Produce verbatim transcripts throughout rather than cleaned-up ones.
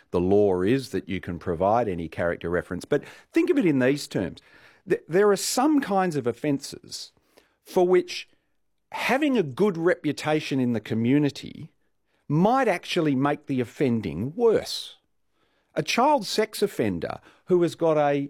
the law is that you can provide any character reference. But think of it in these terms. There are some kinds of offences for which having a good reputation in the community might actually make the offending worse. A child sex offender who has got a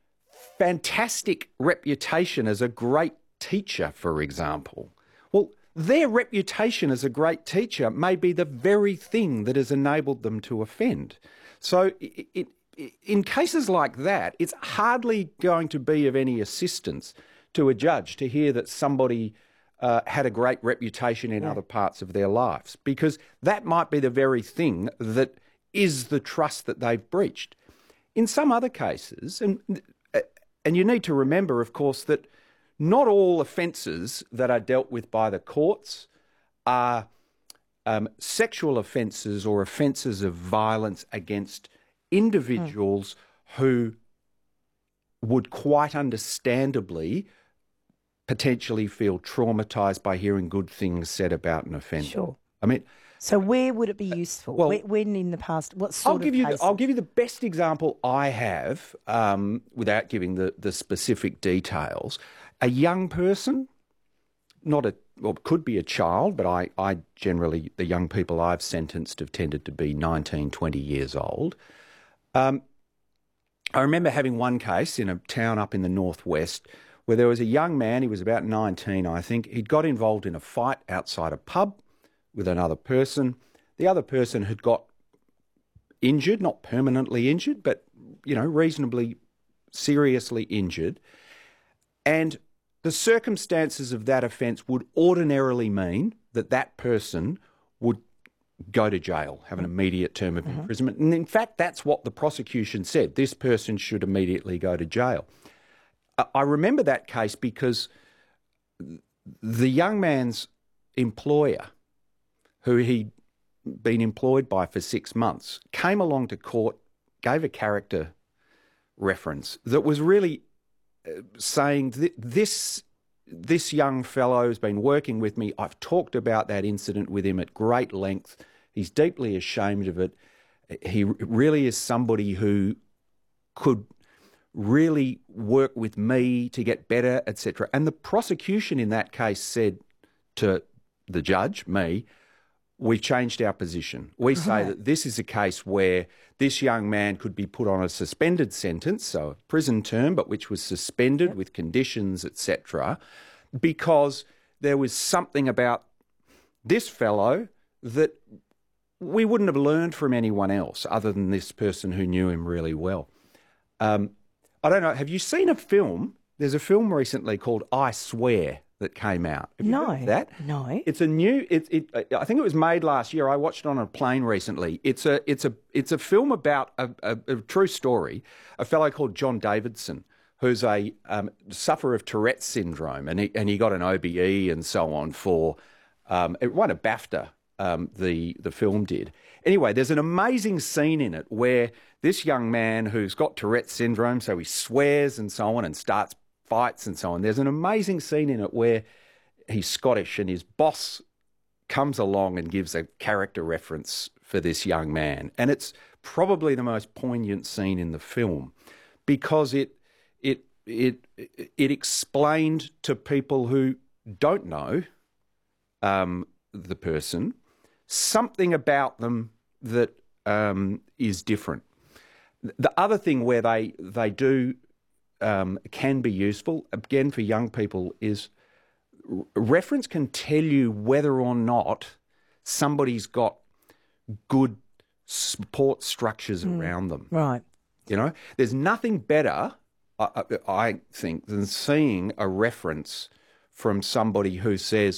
fantastic reputation as a great teacher, for example, well, their reputation as a great teacher may be the very thing that has enabled them to offend. So it, it, in cases like that, it's hardly going to be of any assistance to a judge to hear that somebody uh, had a great reputation in yeah. other parts of their lives, because that might be the very thing that is the trust that they've breached. In some other cases, and and you need to remember, of course, that not all offences that are dealt with by the courts are um, sexual offences or offences of violence against individuals mm. who would quite understandably potentially feel traumatised by hearing good things said about an offender. Sure. I mean, so where would it be useful? Well, when in the past? What sort I'll give of you. cases? The, I'll give you the best example I have, um, without giving the, the specific details. A young person, not a well, could be a child, but I, I generally the young people I've sentenced have tended to be nineteen, twenty years old. Um, I remember having one case in a town up in the northwest where there was a young man. He was about nineteen, I think. He'd got involved in a fight outside a pub with another person. The other person had got injured, not permanently injured, but, you know, reasonably seriously injured. And the circumstances of that offence would ordinarily mean that that person would go to jail, have an immediate term of mm-hmm. imprisonment. And in fact, that's what the prosecution said. This person should immediately go to jail. I remember that case because the young man's employer, who he'd been employed by for six months, came along to court, gave a character reference that was really saying th- this this young fellow has been working with me. I've talked about that incident with him at great length. He's deeply ashamed of it. He really is somebody who could really work with me to get better, et cetera. And the prosecution in that case said to the judge, me, we've changed our position. We say right. that this is a case where this young man could be put on a suspended sentence, so a prison term, but which was suspended yep. with conditions, et cetera, because there was something about this fellow that we wouldn't have learned from anyone else other than this person who knew him really well. Um, I don't know, have you seen a film? There's a film recently called I Swear that came out. Have you no, heard of that? No. It's a new. It, it. I think it was made last year. I watched it on a plane recently. It's a. It's a. It's a film about a, a, a true story. A fellow called John Davidson, who's a um, sufferer of Tourette's syndrome, and he and he got an O B E and so on for. Um, it won a BAFTA. Um, the the film did. Anyway, there's an amazing scene in it where this young man who's got Tourette's syndrome, so he swears and so on and starts fights and so on. There's an amazing scene in it where he's Scottish and his boss comes along and gives a character reference for this young man. And it's probably the most poignant scene in the film because it it it it explained to people who don't know um, the person something about them that um, is different. The other thing where they they do Um, can be useful, again, for young people is reference can tell you whether or not somebody's got good support structures mm, around them. Right. You know, there's nothing better, I, I think, than seeing a reference from somebody who says,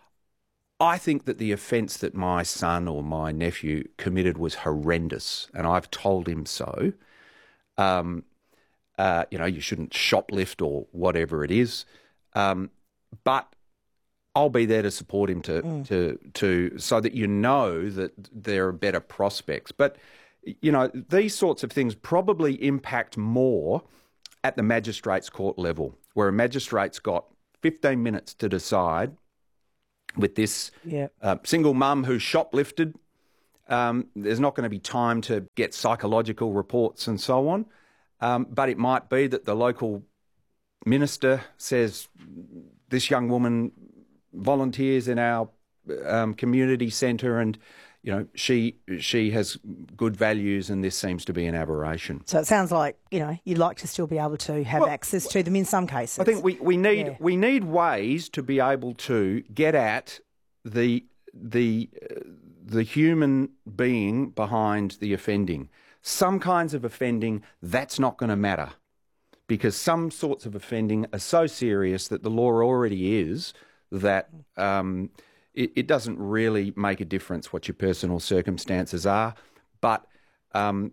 I think that the offence that my son or my nephew committed was horrendous and I've told him so. Um Uh, you know, you shouldn't shoplift or whatever it is, um, but I'll be there to support him to mm. to to so that you know that there are better prospects. But you know, these sorts of things probably impact more at the magistrates' court level, where a magistrate's got fifteen minutes to decide with this yeah. uh, single mum who shoplifted Um, there's not going to be time to get psychological reports and so on. Um, but it might be that the local minister says this young woman volunteers in our um, community centre and, you know, she she has good values and this seems to be an aberration. So it sounds like, you know, you'd like to still be able to have well, access to them in some cases. I think we, we need yeah. we need ways to be able to get at the the uh, the human being behind the offending. Some kinds of offending, that's not going to matter because some sorts of offending are so serious that the law already is that um, it, it doesn't really make a difference what your personal circumstances are. But um,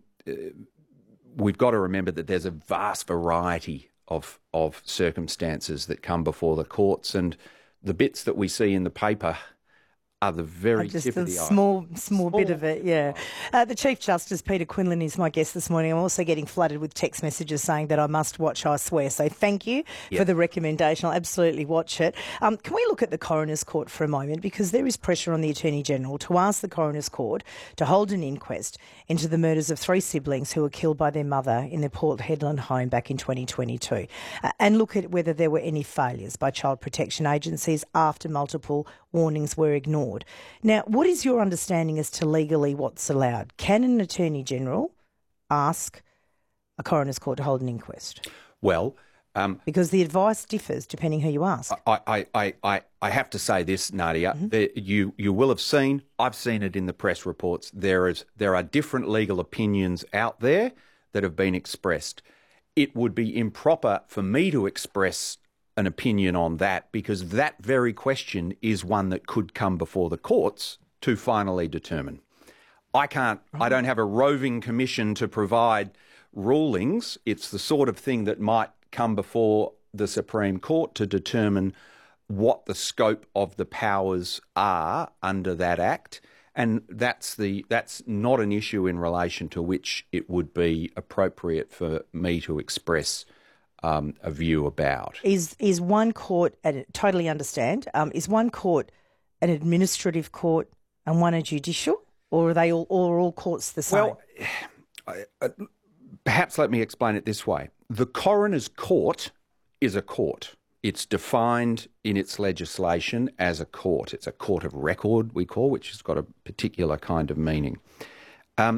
we've got to remember that there's a vast variety of of circumstances that come before the courts, and the bits that we see in the paper are the very just tip a of the small, iceberg. small bit of it, yeah. Uh, the Chief Justice, Peter Quinlan, is my guest this morning. I'm also getting flooded with text messages saying that I must watch I Swear. So thank you yep. for the recommendation. I'll absolutely watch it. Um, can we look at the Coroner's Court for a moment? Because there is pressure on the Attorney General to ask the Coroner's Court to hold an inquest into the murders of three siblings who were killed by their mother in their Port Hedland home back in twenty twenty-two, uh, and look at whether there were any failures by child protection agencies after multiple warnings were ignored. Now, what is your understanding as to legally what's allowed? Can an Attorney General ask a Coroner's Court to hold an inquest? Well, um, because the advice differs depending who you ask. I, I, I, I, I have to say this, Nadia. Mm-hmm. There, you you will have seen, I've seen it in the press reports, there is there are different legal opinions out there that have been expressed. It would be improper for me to express an opinion on that because that very question is one that could come before the courts to finally determine. I can't, I don't have a roving commission to provide rulings. It's the sort of thing that might come before the Supreme Court to determine what the scope of the powers are under that Act. And that's the that's not an issue in relation to which it would be appropriate for me to express Um, a view about. Is is one court, and totally understand, um, is one court an administrative court and one a judicial, or are they all, or are all courts the same? Well, I, uh, perhaps let me explain it this way. The Coroner's Court is a court. It's defined in its legislation as a court. It's a court of record, we call, which has got a particular kind of meaning. Um,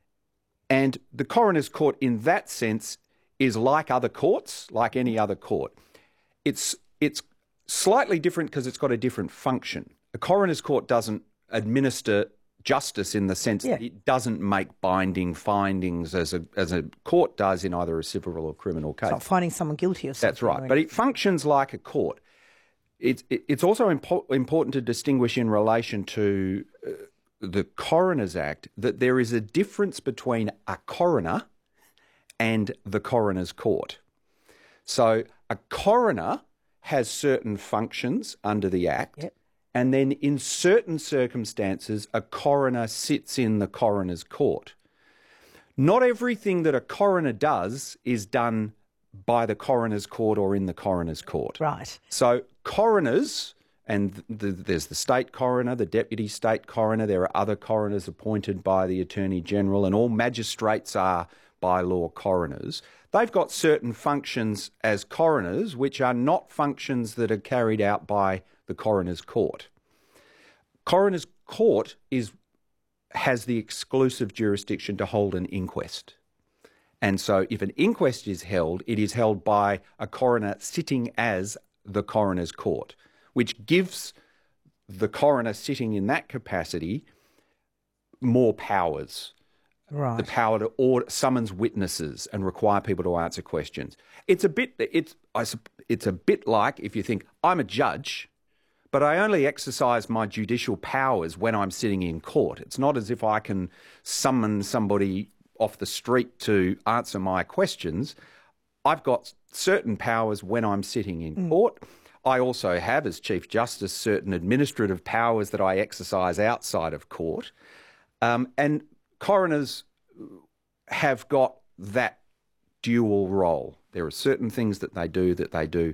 and the Coroner's Court, in that sense, is like other courts, like any other court. It's it's slightly different because it's got a different function. A coroner's court doesn't administer justice in the sense yeah. that it doesn't make binding findings as a as a court does in either a civil or criminal case. It's not finding someone guilty of something. That's right. But it functions like a court. It's it, it's also impo- important to distinguish in relation to uh, the Coroner's Act that there is a difference between a coroner and the Coroner's Court. So a coroner has certain functions under the Act, yep. and then in certain circumstances, a coroner sits in the Coroner's Court. Not everything that a coroner does is done by the Coroner's Court or in the Coroner's Court. Right. So coroners, and the, there's the state coroner, the deputy state coroner, there are other coroners appointed by the Attorney General, and all magistrates are by law coroners. They've got certain functions as coroners which are not functions that are carried out by the Coroner's Court. Coroner's Court is has the exclusive jurisdiction to hold an inquest. And so if an inquest is held, it is held by a coroner sitting as the Coroner's Court, which gives the coroner sitting in that capacity more powers. Right. The power to order, summons witnesses and require people to answer questions. It's a bit. It's I, it's a bit like if you think I'm a judge, but I only exercise my judicial powers when I'm sitting in court. It's not as if I can summon somebody off the street to answer my questions. I've got certain powers when I'm sitting in mm. court. I also have, as Chief Justice, certain administrative powers that I exercise outside of court, um, and coroners have got that dual role. There are certain things that they do that they do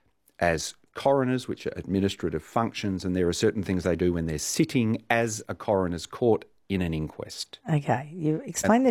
as coroners, which are administrative functions, and there are certain things they do when they're sitting as a coroner's court in an inquest. Okay, you explain the